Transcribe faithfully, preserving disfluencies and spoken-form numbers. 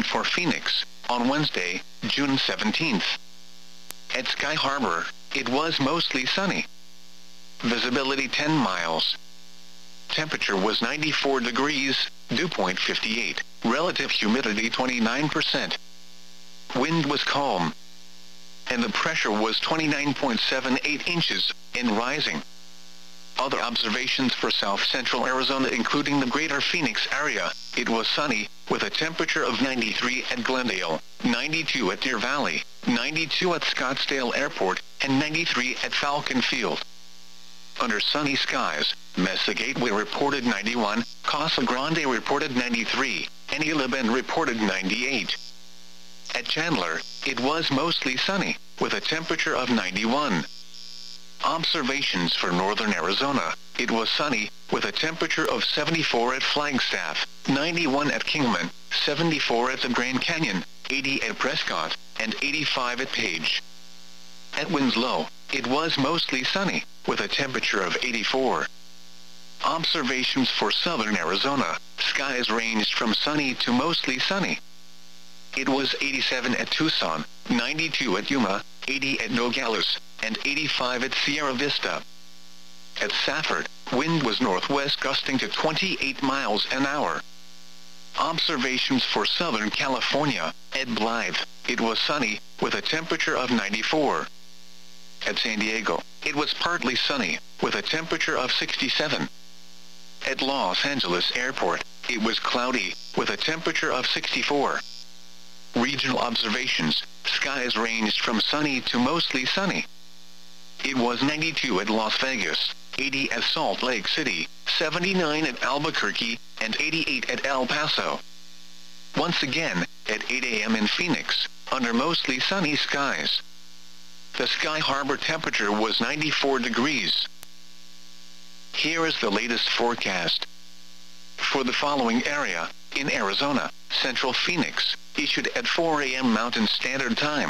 for Phoenix, on Wednesday, June seventeenth. At Sky Harbor, it was mostly sunny. Visibility ten miles. Temperature was ninety-four degrees, dew point fifty-eight, relative humidity twenty-nine percent. Wind was calm. And the pressure was twenty-nine point seven eight inches, and rising. Other observations for south-central Arizona including the greater Phoenix area, it was sunny, with a temperature of ninety-three at Glendale, ninety-two at Deer Valley, ninety-two at Scottsdale Airport, and ninety-three at Falcon Field. Under sunny skies, Mesa Gateway reported ninety-one, Casa Grande reported ninety-three, and Isla Bend reported ninety-eight. At Chandler, it was mostly sunny, with a temperature of ninety-one. Observations for northern Arizona, it was sunny, with a temperature of seventy-four at Flagstaff, ninety-one at Kingman, seventy-four at the Grand Canyon, eighty at Prescott, and eighty-five at Page. At Winslow, it was mostly sunny, with a temperature of eighty-four. Observations for southern Arizona, skies ranged from sunny to mostly sunny. It was eighty-seven at Tucson, ninety-two at Yuma, eighty at Nogales, and eighty-five at Sierra Vista. At Safford, wind was northwest gusting to twenty-eight miles an hour. Observations for Southern California, at Blythe, it was sunny, with a temperature of ninety-four. At San Diego, it was partly sunny, with a temperature of sixty-seven. At Los Angeles Airport, it was cloudy, with a temperature of sixty-four. Regional observations, skies ranged from sunny to mostly sunny. It was ninety-two at Las Vegas, eighty at Salt Lake City, seventy-nine at Albuquerque, and eighty-eight at El Paso. Once again, at eight a m in Phoenix, under mostly sunny skies. The Sky Harbor temperature was ninety-four degrees. Here is the latest forecast. For the following area, in Arizona, Central Phoenix, issued at four a m Mountain Standard Time.